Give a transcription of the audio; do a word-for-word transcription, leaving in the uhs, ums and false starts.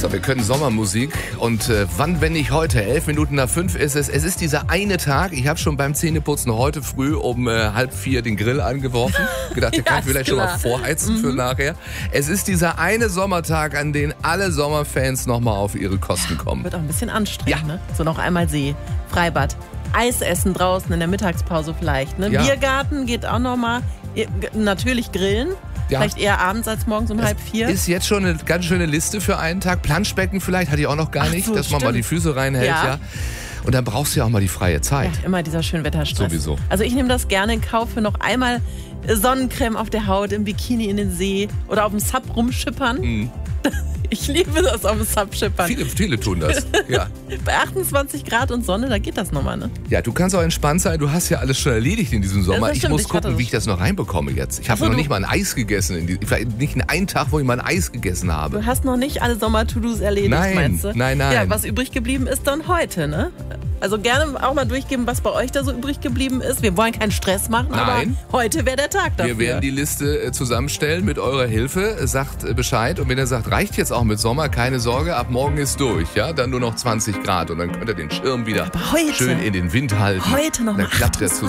So, wir können Sommermusik und äh, wann, wenn nicht heute, elf Minuten nach fünf ist es. Es ist dieser eine Tag, ich habe schon beim Zähneputzen heute früh um äh, halb vier den Grill angeworfen. Gedacht, der Ja, kann vielleicht schon mal vorheizen mhm. für nachher. Es ist dieser eine Sommertag, an den alle Sommerfans nochmal auf ihre Kosten kommen. Wird auch ein bisschen anstrengend, Ja. ne? So noch einmal See, Freibad, Eis essen draußen in der Mittagspause vielleicht, ne? Ja. Biergarten geht auch nochmal, natürlich grillen. Ja. Vielleicht eher abends als morgens um Das halb vier. Ist jetzt schon eine ganz schöne Liste für einen Tag. Planschbecken vielleicht, hatte ich auch noch gar Ach nicht, so, dass man stimmt. mal die Füße reinhält. Ja. Ja. Und dann brauchst du ja auch mal die freie Zeit. Ja, immer dieser Schönwetterstress. Sowieso. Also ich nehme das gerne in Kauf für noch einmal Sonnencreme auf der Haut, im Bikini in den See oder auf dem Sub rumschippern. Mhm. Ich liebe das auf dem Sub schippern. Viele, viele tun das. Ja. Bei achtundzwanzig Grad und Sonne, da geht das nochmal, ne? Ja, du kannst auch entspannt sein. Du hast ja alles schon erledigt in diesem Sommer. das Ich stimmt, muss ich hatte gucken, das wie ich das noch reinbekomme jetzt. Ich habe Ach so, noch du- nicht mal ein Eis gegessen. In die, vielleicht nicht einen Tag, wo ich mal ein Eis gegessen habe. Du hast noch nicht alle Sommer-To-Dos erledigt, Nein, meinst du? nein, nein. Ja, was übrig geblieben ist dann heute, ne? Also gerne auch mal durchgeben, was bei euch da so übrig geblieben ist. Wir wollen keinen Stress machen, Nein. aber heute wäre der Tag dafür. Wir werden die Liste äh, zusammenstellen mit eurer Hilfe. Sagt äh, Bescheid. Und wenn ihr sagt, reicht jetzt auch mit Sommer, keine Sorge, ab morgen ist durch. Ja, dann nur noch zwanzig Grad. Und dann könnt ihr den Schirm wieder Aber heute- schön in den Wind halten. Heute noch Dann mal klappt der